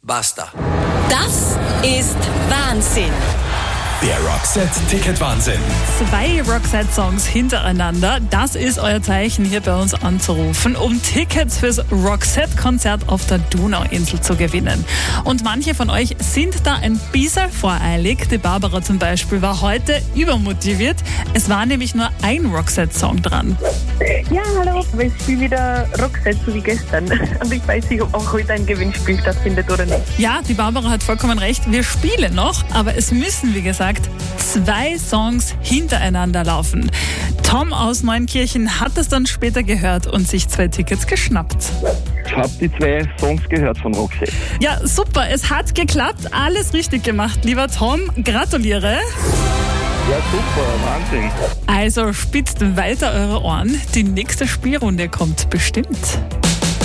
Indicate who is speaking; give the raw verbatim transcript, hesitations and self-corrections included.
Speaker 1: Basta.
Speaker 2: Das ist Wahnsinn.
Speaker 3: Der Roxette-Ticket-Wahnsinn.
Speaker 4: Zwei Roxette-Songs hintereinander, das ist euer Zeichen, hier bei uns anzurufen, um Tickets fürs Roxette-Konzert auf der Donauinsel zu gewinnen. Und manche von euch sind da ein bisschen voreilig. Die Barbara zum Beispiel war heute übermotiviert. Es war nämlich nur ein Roxette-Song dran.
Speaker 5: Ja, hallo. Ich spiele wieder Roxette, so wie gestern. Und ich weiß nicht, ob auch heute ein Gewinnspiel stattfindet oder nicht.
Speaker 4: Ja, die Barbara hat vollkommen recht. Wir spielen noch, aber es müssen, wie gesagt, zwei Songs hintereinander laufen. Tom aus Neunkirchen hat es dann später gehört und sich zwei Tickets geschnappt.
Speaker 6: Ich habe die zwei Songs gehört von Roxette.
Speaker 4: Ja, super, es hat geklappt, alles richtig gemacht, lieber Tom, gratuliere.
Speaker 6: Ja, super, Wahnsinn.
Speaker 4: Also spitzt weiter eure Ohren, die nächste Spielrunde kommt bestimmt.